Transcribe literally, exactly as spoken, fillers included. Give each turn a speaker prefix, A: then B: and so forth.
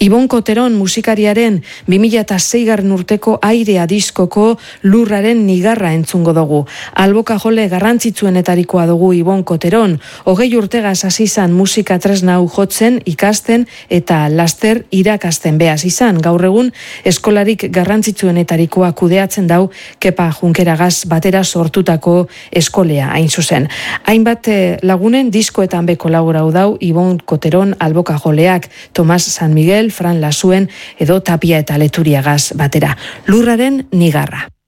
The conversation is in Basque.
A: Ibon Koteron musikariaren bi mila seigarren urteko airea diskoko Lurraren nigarra entzungo dugu. Alboka jole garrantzitsuenetarikoa dugu Ibon Koteron. Hogei urtegaz hasi izan musika tresna hau jotzen, ikasten eta laster irakasten behaz izan. Gaur egun eskolarik garrantzitsuenetarikoa kudeatzen dau Kepa Junkeragaz batera sortutako eskolea hain zuzen. Hainbat lagunen diskoetan beko laurau dau Ibon Koteron alboka joleak, Tomas San Miguel, Fran Lasuen edo Tapia eta Leturiagaz batera. Lurraren nigarra.